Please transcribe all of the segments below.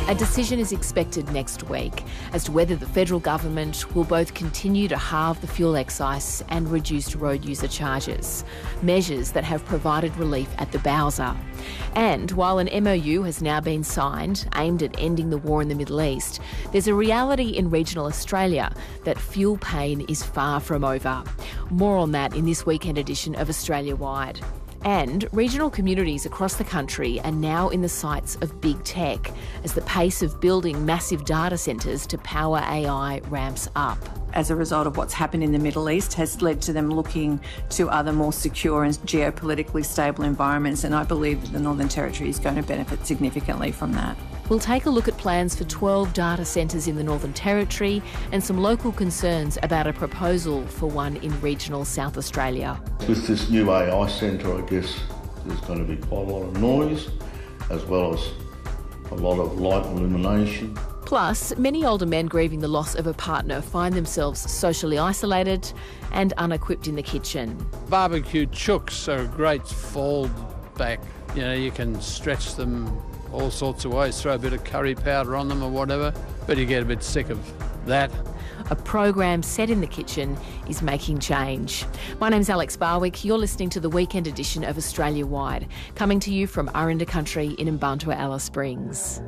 A decision is expected next week as to whether the federal government will both continue to halve the fuel excise and reduce road user charges, measures that have provided relief at the Bowser. And while an MOU has now been signed aimed at ending the war in the Middle East, there's a reality in regional Australia that fuel pain is far from over. More on that in this weekend edition of Australia Wide. And regional communities across the country are now in the sights of big tech as the pace of building massive data centres to power AI ramps up. As a result of what's happened in the Middle East has led to them looking to other more secure and geopolitically stable environments, and I believe that the Northern Territory is going to benefit significantly from that. We'll take a look at plans for 12 data centres in the Northern Territory and some local concerns about a proposal for one in regional South Australia. With this new AI centre, I guess there's going to be quite a lot of noise as well as a lot of light illumination. Plus, many older men grieving the loss of a partner find themselves socially isolated and unequipped in the kitchen. Barbecue chooks are a great fall back. You know, you can stretch them all sorts of ways, throw a bit of curry powder on them or whatever, but you get a bit sick of that. A program set in the kitchen is making change. My name's Alex Barwick. You're listening to the weekend edition of Australia Wide, coming to you from Aranda Country in Mbantua, Alice Springs.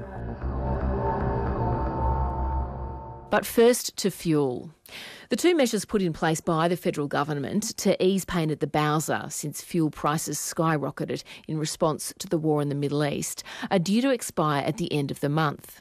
But first to fuel. The two measures put in place by the federal government to ease pain at the Bowser since fuel prices skyrocketed in response to the war in the Middle East are due to expire at the end of the month.